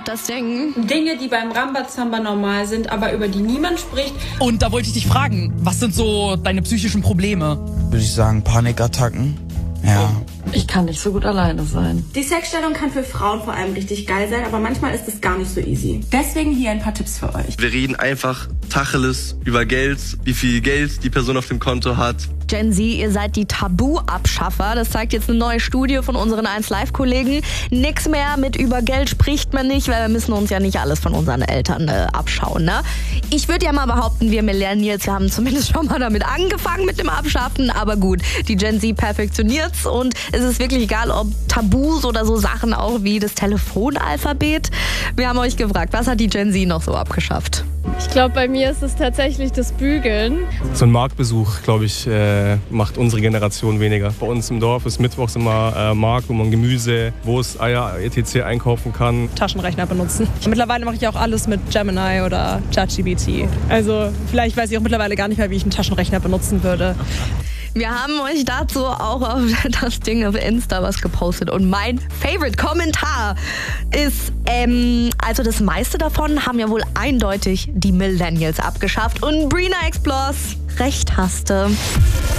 hat das Ding. Dinge, die beim Rambazamba normal sind, aber über die niemand spricht. Und da wollte ich dich fragen, was sind so deine psychischen Probleme? Würde ich sagen, Panikattacken. Ja. Ich kann nicht so gut alleine sein. Die Sexstellung kann für Frauen vor allem richtig geil sein, aber manchmal ist es gar nicht so easy. Deswegen hier ein paar Tipps für euch. Wir reden einfach Tacheles über Geld, wie viel Geld die Person auf dem Konto hat. Gen Z, ihr seid die Tabu-Abschaffer. Das zeigt jetzt eine neue Studie von unseren 1Live-Kollegen. Nix mehr mit über Geld spricht man nicht, weil wir müssen uns ja nicht alles von unseren Eltern abschauen. Ne? Ich würde ja mal behaupten, wir Millennials, wir haben zumindest schon mal damit angefangen mit dem Abschaffen. Aber gut, die Gen Z perfektioniert's und es ist wirklich egal, ob Tabus oder so Sachen auch wie das Telefonalphabet. Wir haben euch gefragt, was hat die Gen Z noch so abgeschafft? Ich glaube, bei mir ist es tatsächlich das Bügeln. So ein Marktbesuch, glaube ich, macht unsere Generation weniger. Bei uns im Dorf ist mittwochs immer Markt, wo man Gemüse, Wurst, Eier, etc. einkaufen kann. Taschenrechner benutzen. Mittlerweile mache ich auch alles mit Gemini oder ChatGPT. Also vielleicht weiß ich auch mittlerweile gar nicht mehr, wie ich einen Taschenrechner benutzen würde. Wir haben euch dazu auch auf das Ding auf Insta was gepostet. Und mein Favorite-Kommentar ist, also das meiste davon haben ja wohl eindeutig die Millennials abgeschafft. Und Brina Explores recht hasste.